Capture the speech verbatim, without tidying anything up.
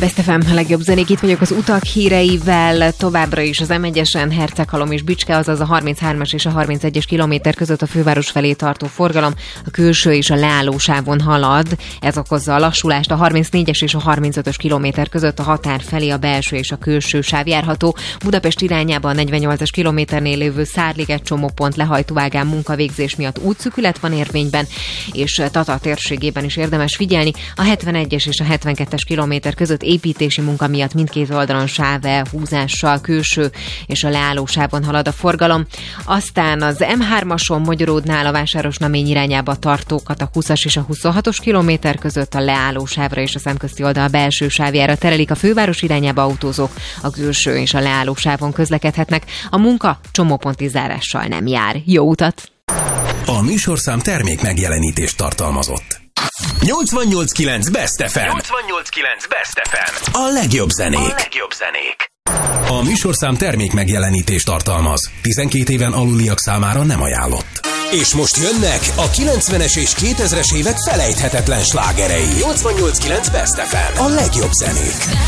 Best ef em, a legjobb zenék, itt vagyok az utak híreivel, továbbra is az em egyesen Herceghalom és Bicske, azaz a harminchármas és a harmincegyes kilométer között a főváros felé tartó forgalom a külső és a leállósávon halad, ez okozza a lassulást, a harmincnégyes és a harmincötös kilométer között a határ felé a belső és a külső sáv járható, Budapest irányába a negyvennyolcas kilométernél lévő Szárliget csomópont lehajtóágán munkavégzés miatt útszűkület van érvényben, és Tatar térségében is érdemes figyelni, a hetvenegyes és a hetvenkettes kilométer között építési munka miatt mindkét oldalon sávhúzással külső és a leállósávon halad a forgalom. Aztán az em hármason Magyaródnál a Vásárosnamény irányába tartókat a húszas és a huszonhatos kilométer között a leállósávra és a szemközti oldal belső sávjára terelik, a főváros irányába autózók a külső és a leállósávon közlekedhetnek. A munka csomóponti zárással nem jár. Jó utat! A műsorszám termék megjelenítést tartalmazott. nyolcvannyolc kilenc Best ef em. nyolcvannyolc kilenc Best ef em. A legjobb zenék. A legjobb zenék. A műsorszám termék megjelenítést tartalmaz. tizenkét éven aluliak számára nem ajánlott. És most jönnek a kilencvenes és kétezres évek felejthetetlen slágerei. nyolcvannyolc kilenc Best ef em. A legjobb zenék.